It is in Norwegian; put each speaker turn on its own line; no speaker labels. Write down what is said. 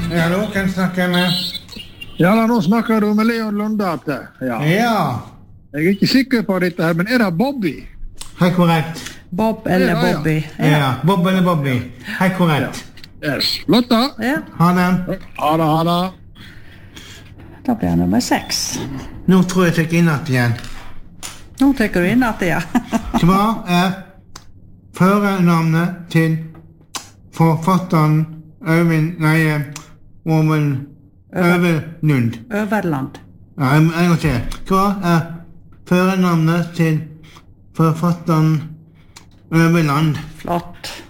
Hallo, hvem snakker med?
Ja, nå snakker du med Leon Lundate. Ja.
Ja.
Jeg er ikke sikker på dette her, men er det Bobby?
Hei, korrekt.
Bob eller
Ja, ja.
Bobby.
Ja, Bob eller Bobby. Hei, korrekt.
Yes. Lotta?
Ja,
Ha den.
Ha det, ha det.
da blir jeg nummer 6.
Nå tror jeg tek inn at igjen.
Nå trykker du inn at det, ja.
Svar førernavnet til forfatteren Øverlund.
Øverland.
Ja, en gang til. Hva førernavnet til forfatteren Øverland?
Flott.